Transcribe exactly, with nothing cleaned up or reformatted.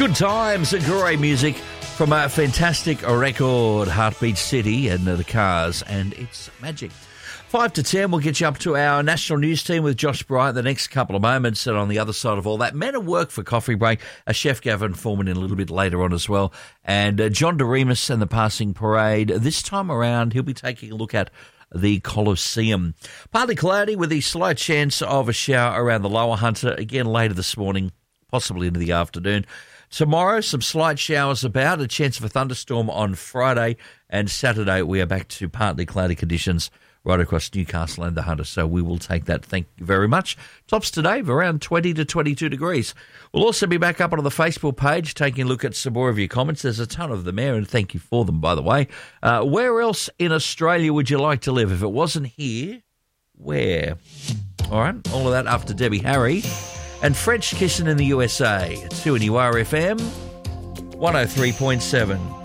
Good times and great music from a fantastic record, Heartbeat City and the Cars, and it's magic. Five to ten, we'll get you up to our national news team with Josh Bryant the next couple of moments. And on the other side of all that, Men at Work for Coffee Break, a Chef Gavin Foreman in a little bit later on as well. And uh, John DeRemus and the Passing Parade. This time around, he'll be taking a look at the Colosseum. Partly cloudy with a slight chance of a shower around the Lower Hunter. Again, later this morning, possibly into the afternoon. Tomorrow, some slight showers about, a chance of a thunderstorm on Friday. And Saturday, we are back to partly cloudy conditions right across Newcastle and the Hunter, so we will take that. Thank you very much. Tops today of around twenty to twenty-two degrees. We'll also be back up on the Facebook page taking a look at some more of your comments. There's a ton of them there, and thank you for them, by the way. Uh, where else in Australia would you like to live? If it wasn't here, where? All right, all of that after Debbie Harry and French Kissing in the U S A. two N U R F M, one oh three point seven.